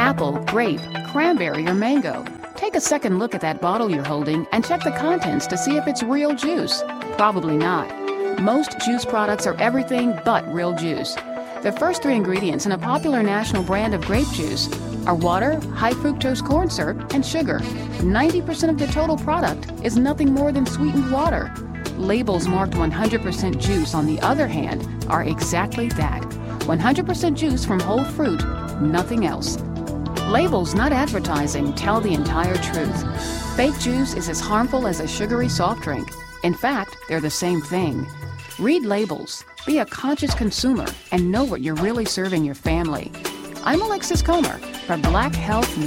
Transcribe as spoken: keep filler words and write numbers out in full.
apple, grape, cranberry, or mango. Take a second look at that bottle you're holding and check the contents to see if it's real juice. Probably not. Most juice products are everything but real juice. The first three ingredients in a popular national brand of grape juice are water, high fructose corn syrup, and sugar. ninety percent of the total product is nothing more than sweetened water. Labels marked one hundred percent juice, on the other hand, are exactly that. one hundred percent juice from whole fruit, nothing else. Labels, not advertising, tell the entire truth. Fake juice is as harmful as a sugary soft drink. In fact, they're the same thing. Read labels, be a conscious consumer, and know what you're really serving your family. I'm Alexis Comer for Black Health